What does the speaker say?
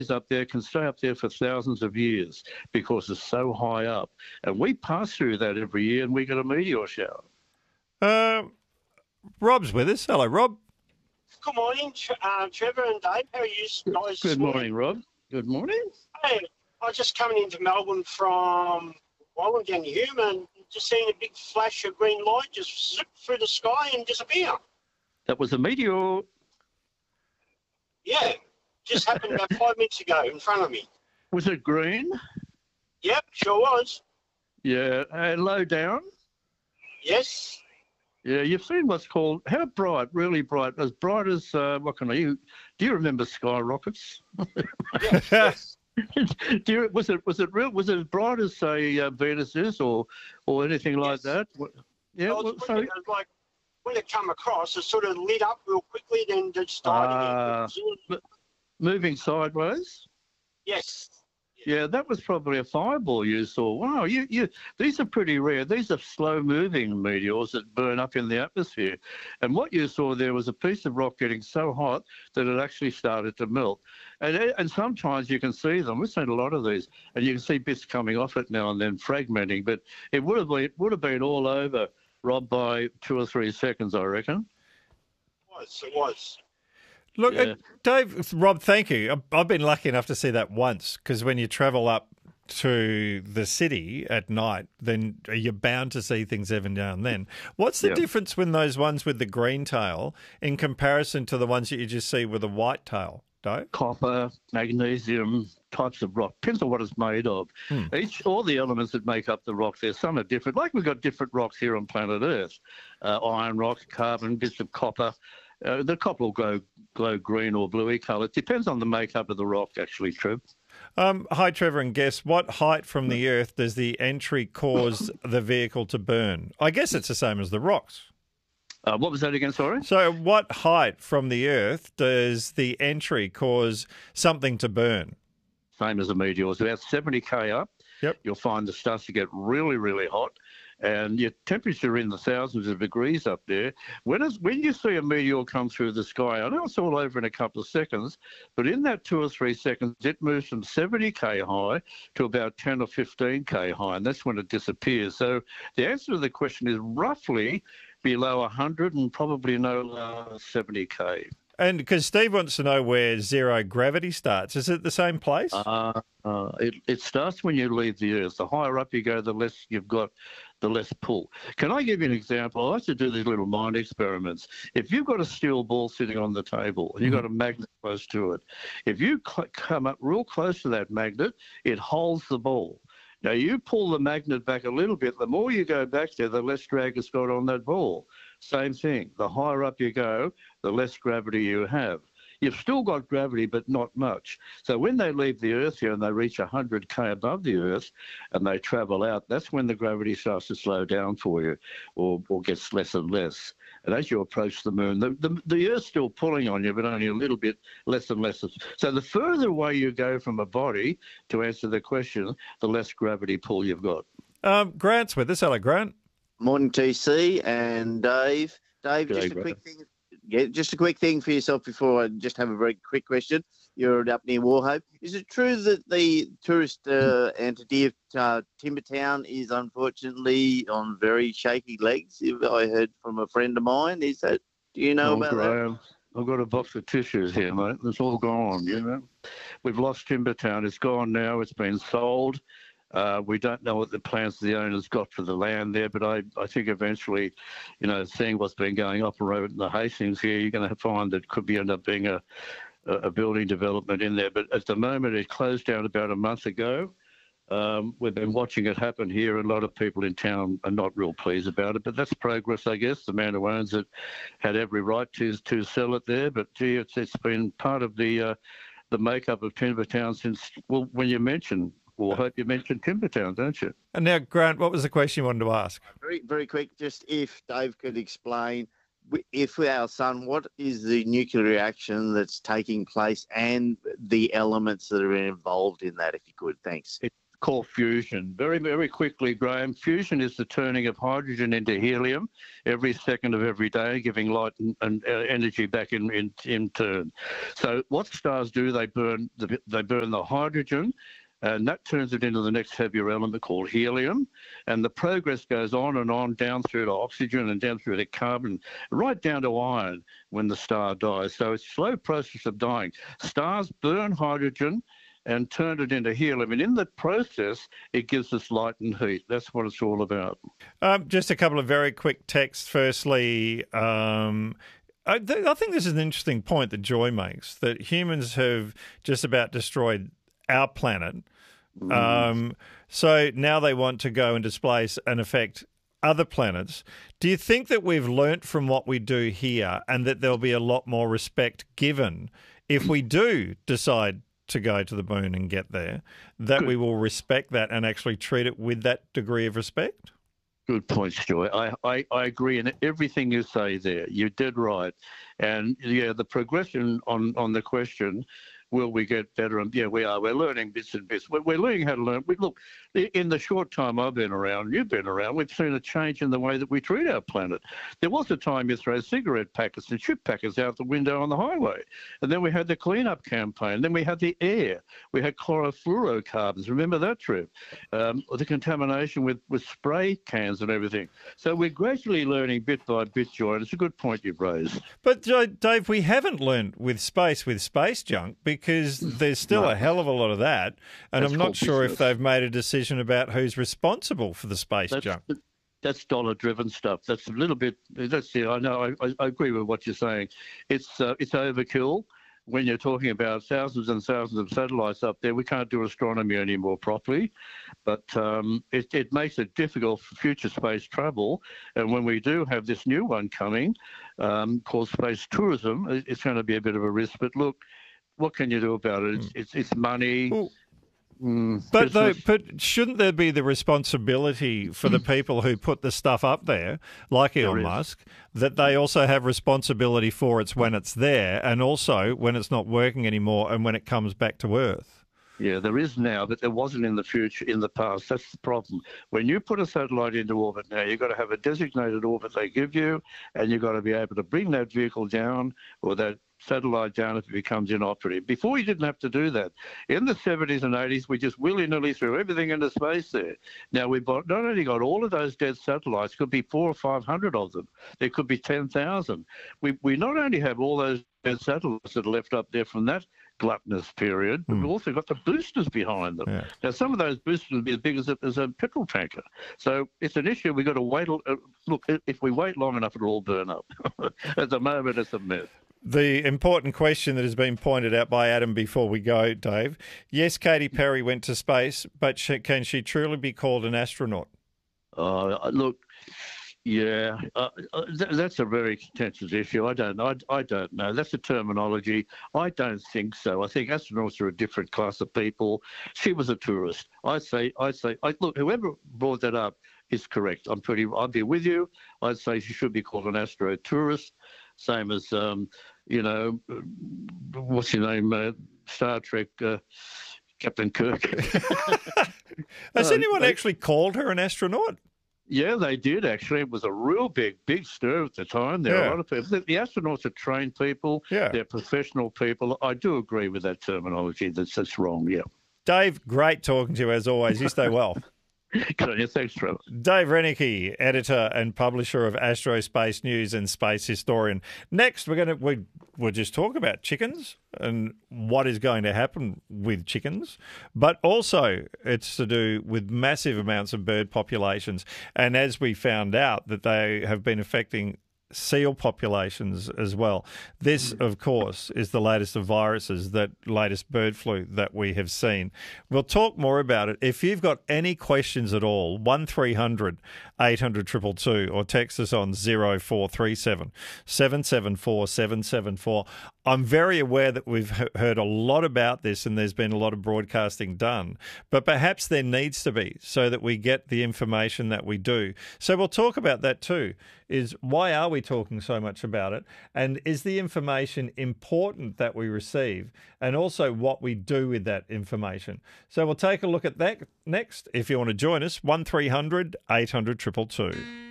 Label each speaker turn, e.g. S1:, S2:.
S1: up there can stay up there for thousands of years because it's so high up. And we pass through that every year and we get a meteor shower.
S2: Rob's with us. Hello, Rob.
S3: Good morning, Trevor and Dave. How are you guys?
S1: Good morning, Rob. Good morning.
S3: Hey, I was just coming into Melbourne from Wallen down Hume and just seeing a big flash of green light just zip through the sky and disappear.
S1: That was a meteor.
S3: Yeah, just happened about 5 minutes ago in front of me.
S1: Was it green?
S3: Yep, sure was.
S1: Yeah, and low down?
S3: Yes.
S1: Yeah, you've seen what's called, how bright, really bright, as bright as, do you remember skyrockets?
S3: Yes.
S1: Was it as bright as, say, Venus is or anything like that? Yeah,
S3: like when it come across, it sort of lit up real quickly, then just died again.
S1: Moving sideways?
S3: Yes.
S1: Yeah, that was probably a fireball you saw. Wow, these are pretty rare. These are slow-moving meteors that burn up in the atmosphere. And what you saw there was a piece of rock getting so hot that it actually started to melt. And sometimes you can see them. We've seen a lot of these, and you can see bits coming off it now and then, fragmenting. But it would have been all over, Rob, by 2 or 3 seconds, I reckon.
S3: It was.
S2: Look, Dave, Rob, thank you. I've been lucky enough to see that once because when you travel up to the city at night, then you're bound to see things every now and then. What's the difference when those ones with the green tail in comparison to the ones that you just see with a white tail, Dave?
S1: Copper, magnesium, types of rock. Depends on what it's made of. All the elements that make up the rock there, some are different. Like we've got different rocks here on planet Earth. Iron rocks, carbon, bits of copper. The copper will glow green or bluey colour. It depends on the makeup of the rock, actually, Trev.
S2: Hi, Trevor, and guess what height from the Earth does the entry cause the vehicle to burn? I guess it's the same as the rocks.
S1: What was that again, sorry?
S2: So what height from the Earth does the entry cause something to burn?
S1: Same as a meteor. It's about 70k up.
S2: Yep.
S1: You'll find it starts to get really, really hot. And your temperature in the thousands of degrees up there. When you see a meteor come through the sky, I know it's all over in a couple of seconds, but in that 2 or 3 seconds, it moves from 70k high to about 10 or 15k high, and that's when it disappears. So the answer to the question is roughly below 100 and probably no 70k.
S2: And because Steve wants to know where zero gravity starts, is it the same place?
S1: It starts when you leave the Earth. The higher up you go, the less you've got, the less pull. Can I give you an example? I like to do these little mind experiments. If you've got a steel ball sitting on the table and you've got a magnet close to it, if you come up real close to that magnet, it holds the ball. Now, you pull the magnet back a little bit, the more you go back there, the less drag it's got on that ball. Same thing. The higher up you go, the less gravity you have. You've still got gravity, but not much. So when they leave the Earth here and they reach 100k above the Earth and they travel out, that's when the gravity starts to slow down for you or gets less and less. And as you approach the moon, the Earth's still pulling on you, but only a little bit less and less. So the further away you go from a body, to answer the question, the less gravity pull you've got.
S2: Grant's with us. Hello, Grant.
S4: Morning, TC and Dave. Dave,
S1: G'day,
S4: just a quick thing. Yeah, just a quick thing for yourself before I just have a very quick question. You're up near Wauchope. Is it true that the tourist entity of Timbertown is unfortunately on very shaky legs? I heard from a friend of mine. Is that? Do you know about
S1: Graham,
S4: that?
S1: I've got a box of tissues here, mate. It's all gone, you know. We've lost Timbertown. It's gone now. It's been sold. We don't know what the plans the owners got for the land there, but I think eventually, you know, seeing what's been going up around the Hastings here, you're going to find that could end up being a building development in there. But at the moment, it closed down about a month ago. We've been watching it happen here, and a lot of people in town are not real pleased about it. But that's progress, I guess. The man who owns it had every right to sell it there. But gee, it's been part of the makeup of Timbertown since, well, when you mentioned. Well, I hope you mentioned Timbertown, don't you?
S2: And now, Grant, what was the question you wanted to ask?
S4: Very, very quick. Just if Dave could explain, if our sun, what is the nuclear reaction that's taking place and the elements that are involved in that, if you could. Thanks.
S1: called fusion. Very, very quickly, Graham, fusion is the turning of hydrogen into helium every second of every day, giving light and energy back in turn. So what stars do, they burn the hydrogen, and that turns it into the next heavier element called helium. And the progress goes on down through to oxygen and down through to carbon, right down to iron when the star dies. So it's a slow process of dying. Stars burn hydrogen and turn it into helium. And in the process, it gives us light and heat. That's what it's all about.
S2: Just a couple of very quick texts. Firstly, I think this is an interesting point that Joy makes, that humans have just about destroyed our planet. So now they want to go and displace and affect other planets. Do you think that we've learnt from what we do here and that there'll be a lot more respect given if we do decide to go to the moon and get there, that we will respect that and actually treat it with that degree of respect?
S1: Good point, Stuart. I agree in everything you say there. You're dead right. And, yeah, the progression on the question, will we get better? And yeah, we are. We're learning bits and bits. We're learning how to learn. Look, in the short time I've been around, you've been around, we've seen a change in the way that we treat our planet. There was a time you throw cigarette packets and chip packets out the window on the highway. And then we had the cleanup campaign. Then we had the air. We had chlorofluorocarbons. Remember that trip? The contamination with spray cans and everything. So we're gradually learning bit by bit, Joy. And it's a good point you've raised.
S2: But, Dave, we haven't learned with space junk because there's still a hell of a lot of that. And I'm not sure if they've made a decision about who's responsible for the space junk.
S1: That's dollar-driven stuff. That's a little bit. That's I know. I agree with what you're saying. It's overkill. When you're talking about thousands and thousands of satellites up there, we can't do astronomy anymore properly. But it makes it difficult for future space travel. And when we do have this new one coming, called space tourism, it's going to be a bit of a risk. But look, what can you do about it? It's money.
S2: Well, but shouldn't there be the responsibility for the people who put the stuff up there, like Elon Musk, that they also have responsibility for it when it's there and also when it's not working anymore and when it comes back to Earth?
S1: Yeah, there is now, but there wasn't in the future, in the past. That's the problem. When you put a satellite into orbit now, you've got to have a designated orbit they give you, and you've got to be able to bring that vehicle down or that satellite down if it becomes inoperative. Before, you didn't have to do that. In the 70s and 80s, we just willy-nilly threw everything into space there. Now, we've not only got all of those dead satellites, could be 400 or 500 of them. There could be 10,000. We not only have all those dead satellites that are left up there from that gluttonous period, but we've also got the boosters behind them. Yeah. Now, some of those boosters will be as big as a petrol tanker. So it's an issue we've got to wait. Look, if we wait long enough, it'll all burn up. At the moment, it's a myth.
S2: The important question that has been pointed out by Adam before we go, Dave. Yes, Katy Perry went to space, but can she truly be called an astronaut?
S1: Look, yeah, that's a very contentious issue. I don't know. That's a terminology. I don't think so. I think astronauts are a different class of people. She was a tourist. I'd say, look, whoever brought that up is correct. I'd be with you. I'd say she should be called an astrotourist. Same as, what's your name? Star Trek, Captain Kirk.
S2: Has anyone actually called her an astronaut?
S1: Yeah, they did, actually. It was a real big stir at the time. There are a lot of people. The astronauts are trained people. Yeah. They're professional people. I do agree with that terminology. That's wrong, yeah.
S2: Dave, great talking to you as always. You stay well.
S1: Good on you. Thanks, Trevor.
S2: Dave Renicky, editor and publisher of Astrospace News and space historian. Next, we'll just talk about chickens and what is going to happen with chickens, but also it's to do with massive amounts of bird populations. And as we found out that they have been affecting seal populations as well. This, of course, is the latest of viruses, that latest bird flu that we have seen. We'll talk more about it. If you've got any questions at all, 1300 800 222 or text us on 0437 774 774. I'm very aware that we've heard a lot about this and there's been a lot of broadcasting done, but perhaps there needs to be so that we get the information that we do. So we'll talk about that too, is why are we talking so much about it? And is the information important that we receive? And also what we do with that information. So we'll take a look at that next. If you want to join us, 1300 800 222.